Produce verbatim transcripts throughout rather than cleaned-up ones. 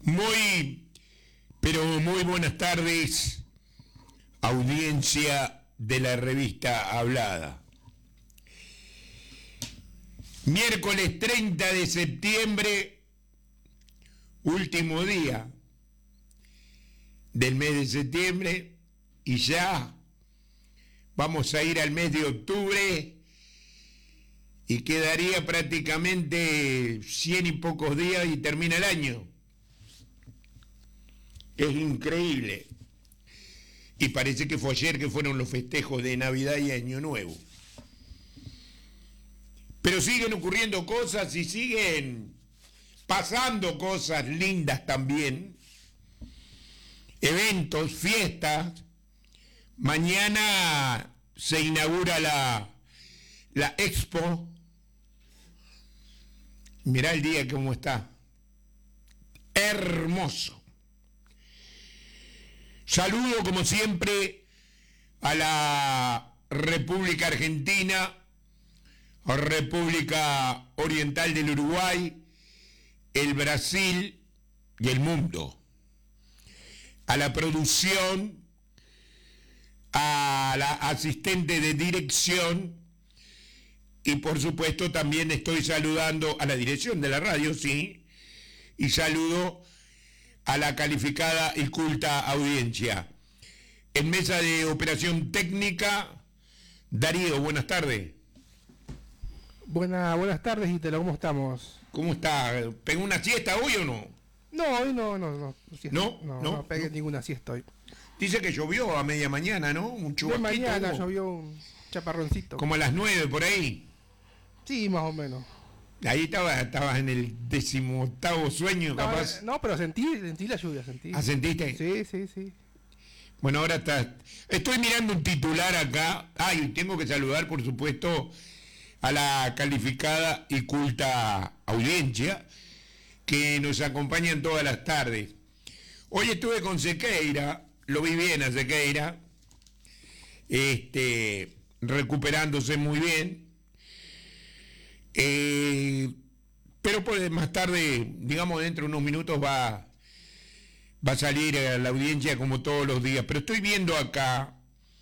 Muy, pero muy buenas tardes, audiencia de la revista Hablada. Miércoles treinta de septiembre, último día del mes de septiembre, y ya vamos a ir al mes de octubre y quedaría prácticamente cien y pocos días y termina el año. Es increíble. Y parece que fue ayer que fueron los festejos de Navidad y Año Nuevo. Pero siguen ocurriendo cosas y siguen pasando cosas lindas también. Eventos, fiestas. Mañana se inaugura la, la Expo. Mirá el día cómo está. Hermoso. Saludo, como siempre, a la República Argentina, a República Oriental del Uruguay, el Brasil y el mundo. A la producción, a la asistente de dirección y, por supuesto, también estoy saludando a la dirección de la radio, sí, y saludo a la calificada y culta audiencia. En mesa de operación técnica, Darío, buenas tardes. Buena, buenas tardes, Italo, ¿cómo estamos? ¿Cómo está? ¿Pegó una siesta hoy o no? No, hoy no, no, no. Siesta. ¿No? No, no, no pegué no. ninguna siesta hoy. Dice que llovió a media mañana, ¿no? Un De chubasquito. mañana hubo. llovió un chaparroncito. Como a las nueve por ahí. Sí, más o menos. Ahí estabas estabas en el decimoctavo sueño, No, capaz. no, pero sentí, sentí la lluvia, sentí. ¿Ah, sentiste? Sí, sí, sí. Bueno, ahora está. Estoy mirando un titular acá. Ay, tengo que saludar, por supuesto, a la calificada y culta audiencia que nos acompañan todas las tardes. Hoy estuve con Sequeira, lo vi bien a Sequeira, este, recuperándose muy bien. Eh, pero pues más tarde, digamos dentro de unos minutos va, va a salir a la audiencia como todos los días. Pero estoy viendo acá,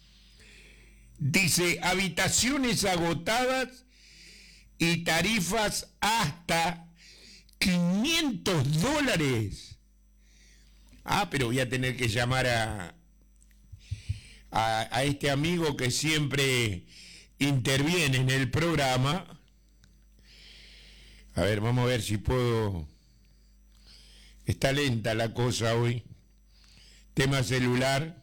dice, habitaciones agotadas y tarifas hasta quinientos dólares. Ah, pero voy a tener que llamar a, a, a este amigo que siempre interviene en el programa. A ver, vamos a ver si puedo. Está lenta la cosa hoy. Tema celular.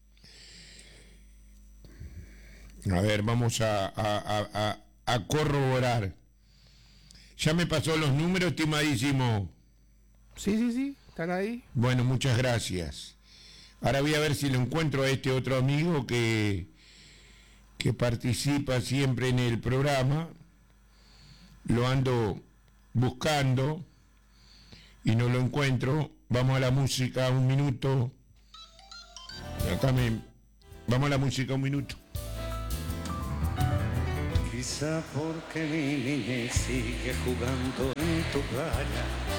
A ver, vamos a, a, a, a, a corroborar. Ya me pasó los números, estimadísimo. Sí, sí, sí, están ahí. Bueno, muchas gracias. Ahora voy a ver si lo encuentro a este otro amigo que, que participa siempre en el programa. Lo ando buscando y no lo encuentro. Vamos a la música un minuto. Acá me... Vamos a la música un minuto. Quizá porque mi niñez sigue jugando en tu playa,